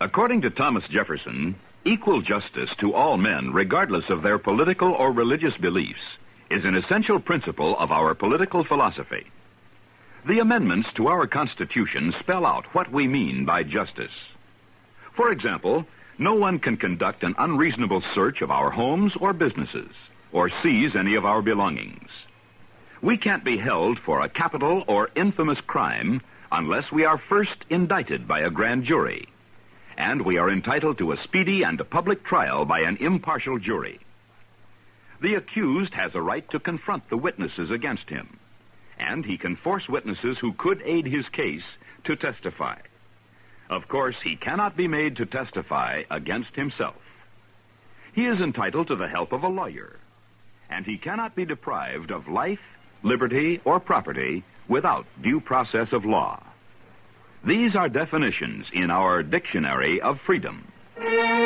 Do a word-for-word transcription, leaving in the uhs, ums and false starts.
According to Thomas Jefferson, equal justice to all men, regardless of their political or religious beliefs, is an essential principle of our political philosophy. The amendments to our Constitution spell out what we mean by justice. For example, no one can conduct an unreasonable search of our homes or businesses, or seize any of our belongings. We can't be held for a capital or infamous crime unless we are first indicted by a grand jury, and we are entitled to a speedy and a public trial by an impartial jury. The accused has a right to confront the witnesses against him, and he can force witnesses who could aid his case to testify. Of course, he cannot be made to testify against himself. He is entitled to the help of a lawyer, and he cannot be deprived of life, liberty, or property without due process of law. These are definitions in our Dictionary of Freedom.